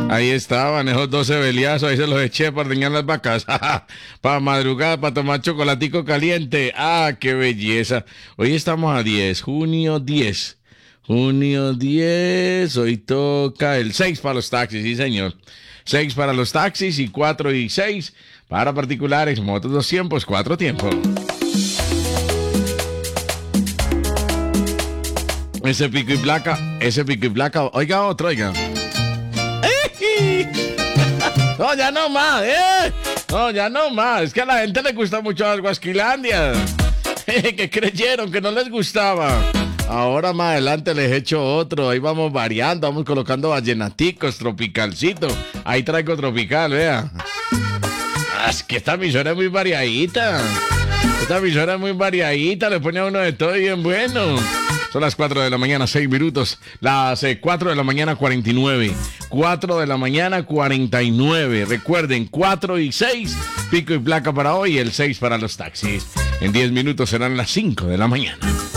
Ahí estaban esos 12 beliazos, ahí se los eché para ordeñar las vacas. Para madrugar, para tomar chocolatico caliente. ¡Ah, qué belleza! Hoy estamos a 10, junio 10. Junio 10, hoy toca el 6 para los taxis, sí señor. 6 para los taxis y 4 y 6 para particulares, motos 2 tiempos, 4 tiempos. Ese pico y placa, oiga otro, oiga. No, ya no más, No, ya no más. Es que a la gente le gusta mucho Aguasquilandia. Que creyeron que no les gustaba. Ahora más adelante les echo otro. Ahí vamos variando, vamos colocando vallenaticos, tropicalcito. Ahí traigo tropical, vea. Es que esta emisora es muy variadita. Le pone a uno de todo bien bueno. Son las 4 de la mañana, 6 minutos. Las 4 de la mañana, 49. 4 de la mañana, 49. Recuerden, 4 y 6, pico y placa para hoy, el 6 para los taxis. En 10 minutos serán las 5 de la mañana.